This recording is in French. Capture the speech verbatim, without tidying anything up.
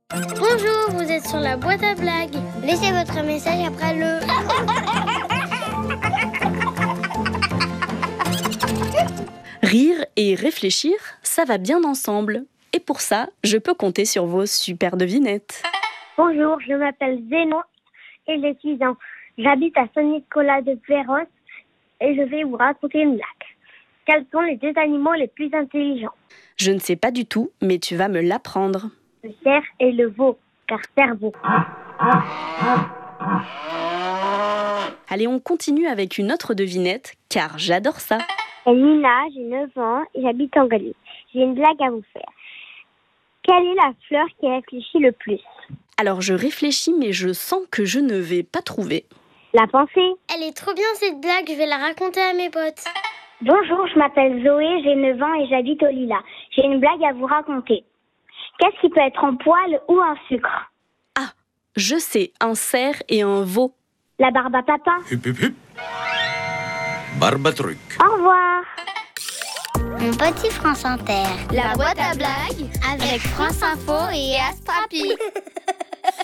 Bonjour, vous êtes sur la boîte à blagues. Laissez votre message après le... Rire et réfléchir, ça va bien ensemble. Et pour ça, je peux compter sur vos super devinettes. Bonjour, je m'appelle Zénon et j'ai six ans. J'habite à Saint-Nicolas de Perros et je vais vous raconter une blague. Quels sont les deux animaux les plus intelligents? Je ne sais pas du tout, mais tu vas me l'apprendre. Le cerf et le veau, car cerveau. Allez, on continue avec une autre devinette, car j'adore ça. Et Nina, j'ai neuf ans et j'habite en Galice. J'ai une blague à vous faire. Quelle est la fleur qui réfléchit le plus? Alors je réfléchis, mais je sens que je ne vais pas trouver. La pensée. Elle est trop bien cette blague, je vais la raconter à mes potes. Bonjour, je m'appelle Zoé, j'ai neuf ans et j'habite au Lila. J'ai une blague à vous raconter. Qu'est-ce qui peut être en poil ou en sucre? Ah, je sais, un cerf et un veau. La barbe à papa. Hup, hup, hup. Barbe à truc. Au revoir. Mon petit France Inter. La boîte à blagues avec France Info et Astrapi.